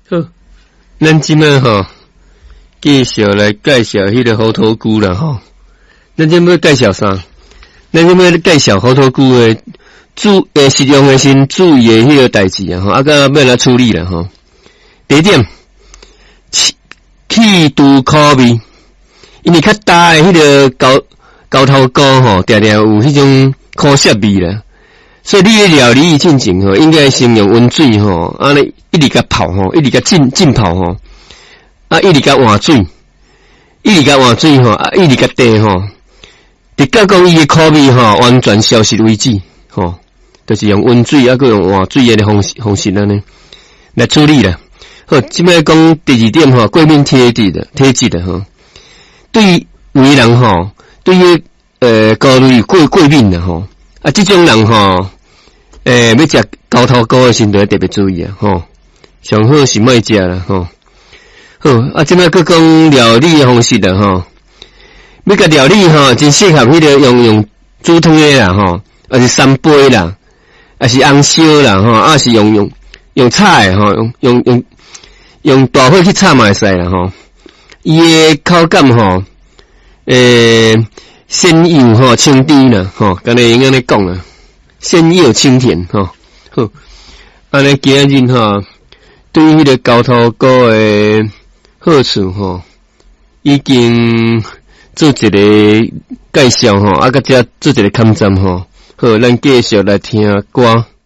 好，咱即摆吼，继续来介绍迄个猴头菇啦吼。咱即摆介绍啥？咱即摆介绍猴头菇的食用的时注意的迄个代志啊吼，啊，甲要来处理啦吼。第一点，去除苦味，因为较大的迄个高头菇吼，常常有迄种苦涩味啦。所以你的料理进前吼，应该先用温水吼，安尼一直甲泡吼，一直甲浸泡吼，啊，一直甲换水，一直甲换水吼，啊，一直甲滴吼，直到讲伊的苦味吼完全消失为止吼，就是用温水啊，佮用换水的方式安尼来处理啦。好，即摆讲第二点吼，过敏体质的吼，对于有的人吼，对于高类过敏的吼。啊，这种人吼，要食高头菇的时候特别注意啊，吼，上好是莫食啦，吼。好，啊，即摆佮讲料理的方式啦，吼，要甲料理吼，真适合迄个用煮汤的啦，吼，还是三杯啦，还是红烧啦，吼，啊是用炒吼，用大火去炒嘛会使啦，吼。伊的口感吼，鲜幼吼清甜啦，吼，刚才应该咧讲啦，鲜幼清甜吼，好，安尼今日吼，对于迄个高头菇的好处吼，已经做一个介绍吼，啊，甲遮做一个勘站吼，好，咱继续来听歌。